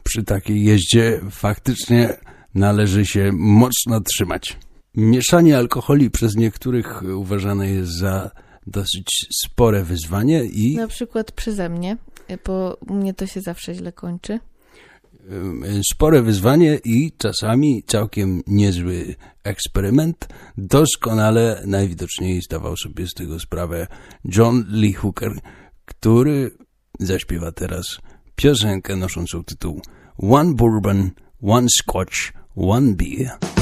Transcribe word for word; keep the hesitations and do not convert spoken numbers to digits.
przy takiej jeździe faktycznie należy się mocno trzymać. Mieszanie alkoholi przez niektórych uważane jest za dosyć spore wyzwanie i... Na przykład przeze mnie, bo u mnie to się zawsze źle kończy. Spore wyzwanie i czasami całkiem niezły eksperyment. Doskonale najwidoczniej zdawał sobie z tego sprawę John Lee Hooker, który zaśpiewa teraz piosenkę noszącą tytuł One Bourbon, One Scotch, One Beer.